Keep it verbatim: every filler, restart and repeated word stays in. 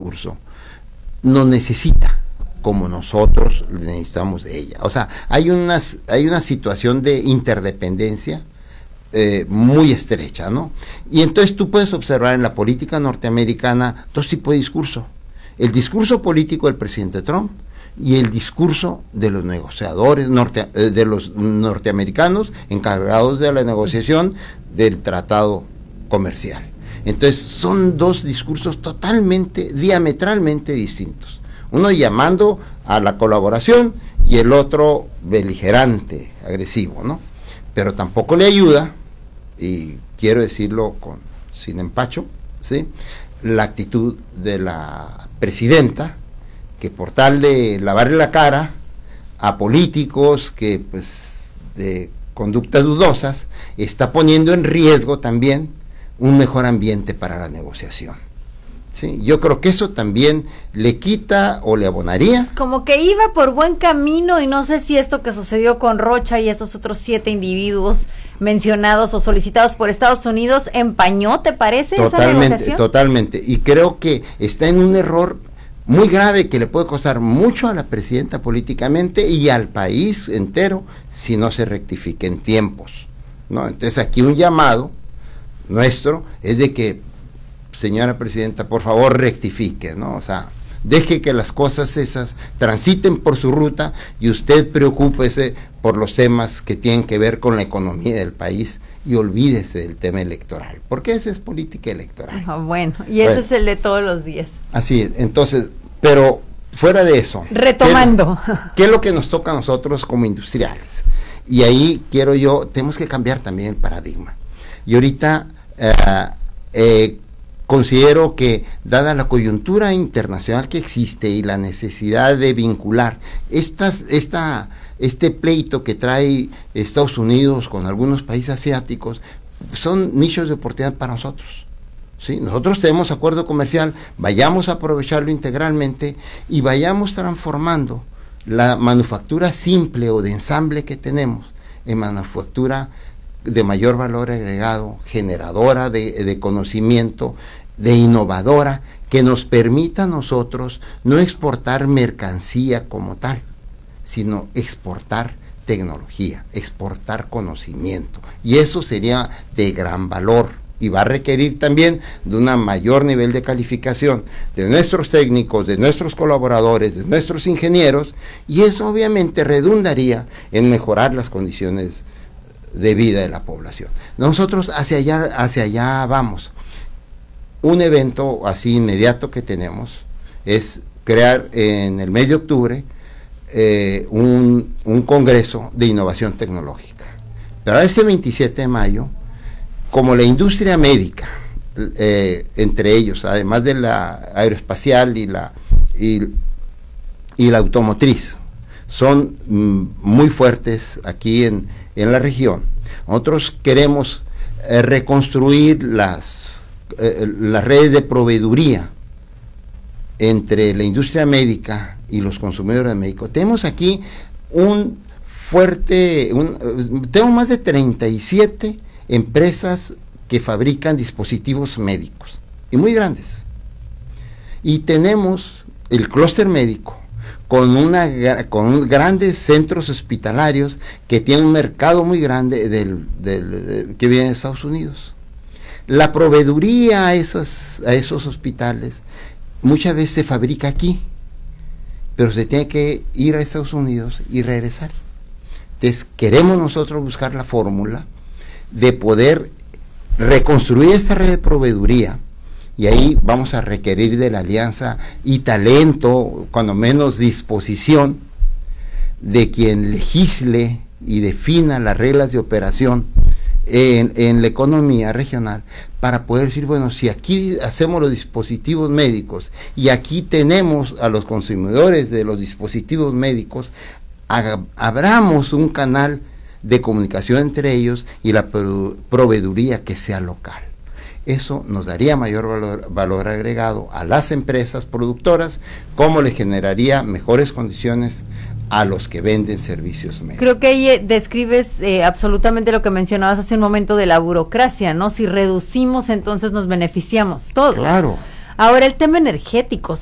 discurso, nos necesita como nosotros necesitamos de ella. O sea, hay unas, hay una situación de interdependencia eh, muy estrecha, ¿no? Y entonces tú puedes observar en la política norteamericana dos tipos de discurso. El discurso político del presidente Trump y el discurso de los negociadores norte, eh, de los norteamericanos encargados de la negociación del tratado comercial. Entonces son dos discursos totalmente, diametralmente distintos. Uno llamando a la colaboración y el otro beligerante, agresivo, ¿no? Pero tampoco le ayuda, y quiero decirlo con sin empacho, ¿sí?, la actitud de la presidenta, que por tal de lavarle la cara a políticos que pues de conductas dudosas, está poniendo en riesgo también un mejor ambiente para la negociación. Sí, yo creo que eso también le quita o le abonaría. Como que iba por buen camino, y no sé si esto que sucedió con Rocha y esos otros siete individuos mencionados o solicitados por Estados Unidos empañó, ¿te parece? Totalmente, esa negociación. Totalmente, y creo que está en un error muy grave que le puede costar mucho a la presidenta políticamente y al país entero si no se rectifica en tiempos, ¿no? Entonces aquí un llamado nuestro es de que, señora presidenta, por favor rectifique, ¿no? O sea, deje que las cosas esas transiten por su ruta y usted preocúpese por los temas que tienen que ver con la economía del país y olvídese del tema electoral, porque esa es política electoral. Oh, bueno, y ese bueno, es el de todos los días. Así es, entonces, pero fuera de eso. Retomando. ¿Qué, qué es lo que nos toca a nosotros como industriales? Y ahí quiero yo, tenemos que cambiar también el paradigma. Y ahorita eh, eh, considero que, dada la coyuntura internacional que existe y la necesidad de vincular estas, esta, este pleito que trae Estados Unidos con algunos países asiáticos, son nichos de oportunidad para nosotros. ¿Sí? Nosotros tenemos acuerdo comercial, vayamos a aprovecharlo integralmente y vayamos transformando la manufactura simple o de ensamble que tenemos en manufactura de mayor valor agregado, generadora de, de conocimiento, de innovadora, que nos permita a nosotros no exportar mercancía como tal, sino exportar tecnología, exportar conocimiento, y eso sería de gran valor, y va a requerir también de un mayor nivel de calificación de nuestros técnicos, de nuestros colaboradores, de nuestros ingenieros, y eso obviamente redundaría en mejorar las condiciones de vida de la población. Nosotros hacia allá, hacia allá vamos. Un evento así inmediato que tenemos es crear en el mes de octubre eh, un, un congreso de innovación tecnológica. Pero este veintisiete de mayo, como la industria médica, eh, entre ellos, además de la aeroespacial y la, y, y la automotriz, son mm, muy fuertes aquí en, en la región, nosotros queremos eh, reconstruir las, eh, las redes de proveeduría entre la industria médica y los consumidores médicos. Tenemos aquí un fuerte, un, tenemos más de treinta y siete empresas que fabrican dispositivos médicos, y muy grandes. Y tenemos el clúster médico, con, una, con grandes centros hospitalarios que tienen un mercado muy grande del, del, que viene de Estados Unidos. La proveeduría a esos, a esos hospitales muchas veces se fabrica aquí, pero se tiene que ir a Estados Unidos y regresar. Entonces queremos nosotros buscar la fórmula de poder reconstruir esta red de proveeduría, y ahí vamos a requerir de la alianza y talento, cuando menos disposición, de quien legisle y defina las reglas de operación en, en la economía regional, para poder decir, bueno, si aquí hacemos los dispositivos médicos y aquí tenemos a los consumidores de los dispositivos médicos, abramos un canal de comunicación entre ellos y la proveeduría que sea local. Eso nos daría mayor valor, valor agregado a las empresas productoras, como le generaría mejores condiciones a los que venden servicios médicos. Creo que ahí eh, describes eh, absolutamente lo que mencionabas hace un momento de la burocracia, ¿no? Si reducimos, entonces nos beneficiamos todos. Claro. Ahora, el tema energético.